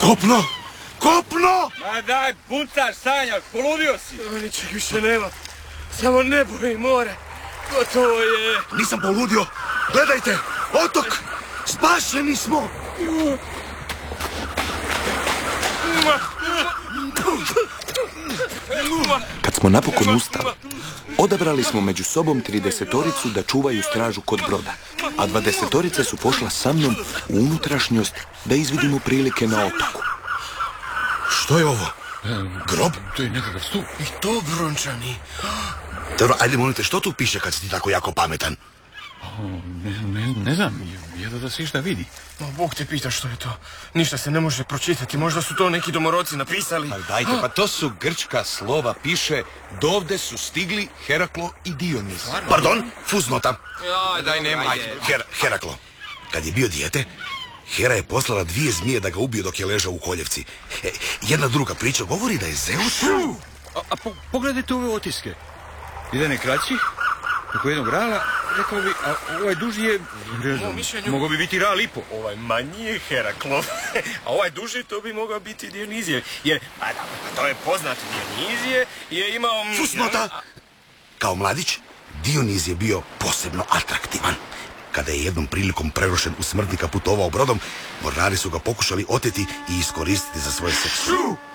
Kopno! Kopno! Ma daj, buncaš, sanjak, poludio si. Ničeg više nema. Samo nebo i more. Gotovo je. Nisam poludio. Gledajte, otok! Spašeni smo! Kad smo napokon ustali, odabrali smo među sobom 30-toricu da čuvaju stražu kod broda, a 20-torica su pošla sa mnom u unutrašnjost da izvidimo prilike na otoku. Što je ovo? Grob? To je nekakav stup. I to brončani. Dobro, ajde molite, što tu piše kad si ti tako jako pametan? Ne znam, jedva da se išta vidi. Bog te pita što je to. Ništa se ne može pročitati, možda su to neki domoroci napisali. Pa dajte, pa to su grčka slova, piše dovde su stigli Heraklo i Dioniz. Pardon, fusnota. Daj, nemoj. Heraklo. Kad je bio dijete, Hera je poslala 2 zmije da ga ubiju dok je ležao u koljevci. Jedna druga priča govori da je Zeus... Pogledajte ove otiske. Jedan je kraći, oko jednog rala, rekao bi, a ovaj duži je, ne znam, mogao bi biti ral i po. Ovaj manji je Heraklov, a ovaj duži to bi mogao biti Dionizije. Jer, to je poznat, Dionizije je imao... Fusnota! Kao mladić, Dioniz je bio posebno atraktivan. Kada je jednom prilikom prerušen u smrtnika putovao brodom, mornari su ga pokušali oteti i iskoristiti za svoje seksu.